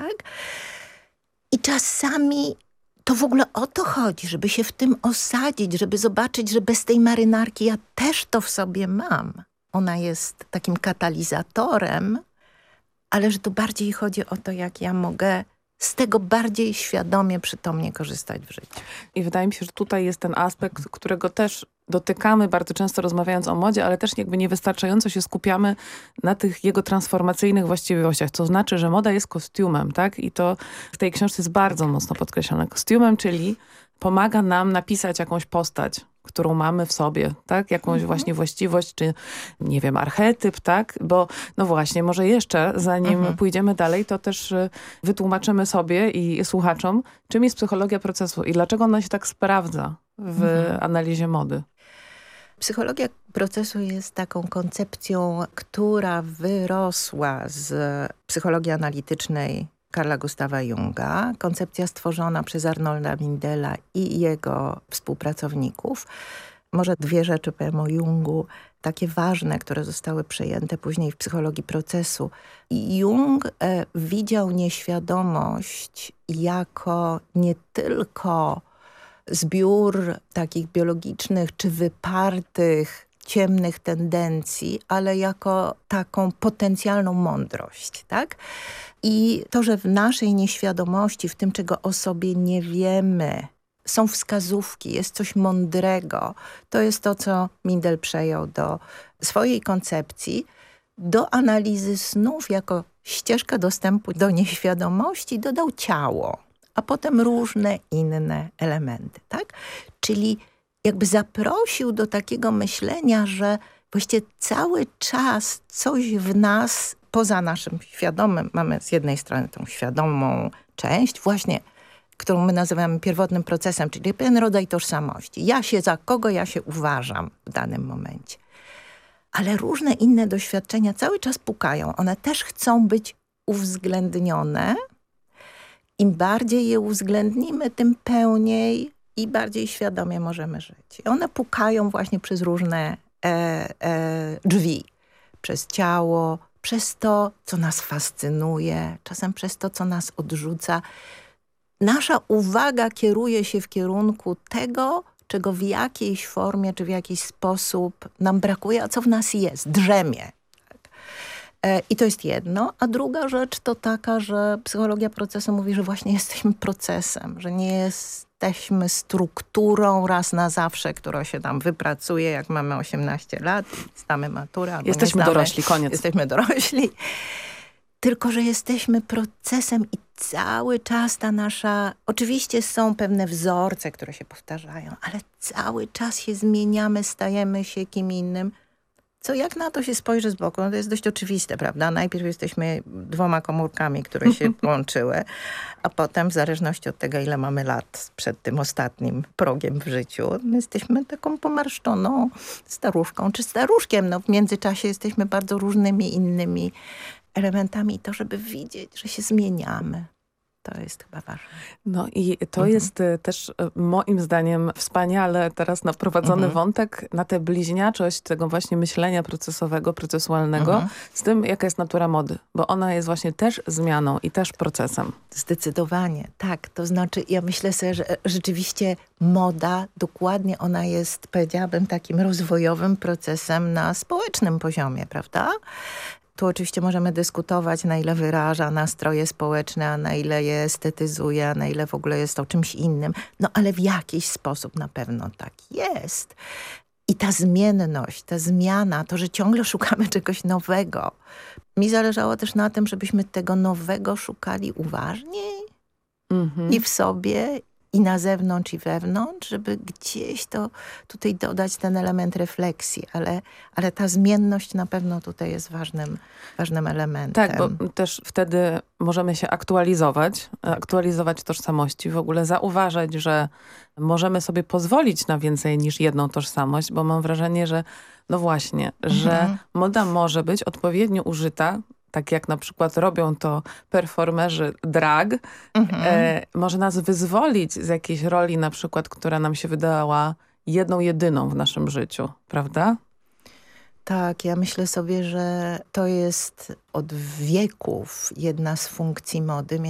tak? I czasami to w ogóle o to chodzi, żeby się w tym osadzić, żeby zobaczyć, że bez tej marynarki ja też to w sobie mam. Ona jest takim katalizatorem, ale że tu bardziej chodzi o to, jak ja mogę z tego bardziej świadomie, przytomnie korzystać w życiu. I wydaje mi się, że tutaj jest ten aspekt, którego też dotykamy bardzo często rozmawiając o modzie, ale też jakby niewystarczająco się skupiamy na tych jego transformacyjnych właściwościach. To znaczy, że moda jest kostiumem, tak? I to w tej książce jest bardzo mocno podkreślone. Kostiumem, czyli pomaga nam napisać jakąś postać, którą mamy w sobie, tak? Jakąś właśnie właściwość, czy nie wiem, archetyp, tak? Bo no właśnie, może jeszcze zanim pójdziemy dalej, to też wytłumaczymy sobie i słuchaczom, czym jest psychologia procesu i dlaczego ona się tak sprawdza w analizie mody. Psychologia procesu jest taką koncepcją, która wyrosła z psychologii analitycznej Carla Gustawa Junga. Koncepcja stworzona przez Arnolda Mindela i jego współpracowników. Może dwie rzeczy powiem o Jungu, takie ważne, które zostały przejęte później w psychologii procesu. Jung widział nieświadomość jako nie tylko zbiór takich biologicznych czy wypartych, ciemnych tendencji, ale jako taką potencjalną mądrość, tak? I to, że w naszej nieświadomości, w tym, czego o sobie nie wiemy, są wskazówki, jest coś mądrego. To jest to, co Mindel przejął do swojej koncepcji, do analizy snów jako ścieżkę dostępu do nieświadomości dodał ciało, a potem różne inne elementy, tak? Czyli jakby zaprosił do takiego myślenia, że właściwie cały czas coś w nas, poza naszym świadomym, mamy z jednej strony tą świadomą część, właśnie, którą my nazywamy pierwotnym procesem, czyli pewien rodzaj tożsamości. Za kogo ja się uważam w danym momencie. Ale różne inne doświadczenia cały czas pukają. One też chcą być uwzględnione. Im bardziej je uwzględnimy, tym pełniej i bardziej świadomie możemy żyć. I one pukają właśnie przez różne drzwi. Przez ciało, przez to, co nas fascynuje, czasem przez to, co nas odrzuca. Nasza uwaga kieruje się w kierunku tego, czego w jakiejś formie, czy w jakiś sposób nam brakuje, a co w nas jest, drzemie. I to jest jedno. A druga rzecz to taka, że psychologia procesu mówi, że właśnie jesteśmy procesem, że nie jesteśmy strukturą raz na zawsze, która się tam wypracuje, jak mamy 18 lat, zdamy maturę, albo jesteśmy dorośli, koniec. Jesteśmy dorośli. Tylko, że jesteśmy procesem i cały czas ta nasza... Oczywiście są pewne wzorce, które się powtarzają, ale cały czas się zmieniamy, stajemy się kim innym. Co jak na to się spojrzy z boku, no to jest dość oczywiste, prawda? Najpierw jesteśmy dwoma komórkami, które się połączyły, a potem w zależności od tego, ile mamy lat przed tym ostatnim progiem w życiu, jesteśmy taką pomarszczoną staruszką czy staruszkiem. No, w międzyczasie jesteśmy bardzo różnymi innymi elementami i to, żeby widzieć, że się zmieniamy. To jest chyba ważne. No i to jest też moim zdaniem wspaniale teraz naprowadzony wątek na tę bliźniaczość tego właśnie myślenia procesowego, procesualnego z tym, jaka jest natura mody. Bo ona jest właśnie też zmianą i też procesem. Zdecydowanie, tak. To znaczy ja myślę sobie, że rzeczywiście moda, dokładnie ona jest, powiedziałabym, takim rozwojowym procesem na społecznym poziomie, prawda? Tu oczywiście możemy dyskutować, na ile wyraża nastroje społeczne, a na ile je estetyzuje, a na ile w ogóle jest to czymś innym. No ale w jakiś sposób na pewno tak jest. I ta zmienność, ta zmiana, to, że ciągle szukamy czegoś nowego. Mi zależało też na tym, żebyśmy tego nowego szukali uważniej i w sobie, i na zewnątrz, i wewnątrz, żeby gdzieś to tutaj dodać ten element refleksji, ale ta zmienność na pewno tutaj jest ważnym elementem. Tak, bo też wtedy możemy się aktualizować tożsamości, w ogóle zauważać, że możemy sobie pozwolić na więcej niż jedną tożsamość, bo mam wrażenie, że no właśnie, że moda może być odpowiednio użyta, tak jak na przykład robią to performerzy drag, może nas wyzwolić z jakiejś roli na przykład, która nam się wydała jedyną w naszym życiu, prawda? Tak, ja myślę sobie, że to jest od wieków jedna z funkcji mody.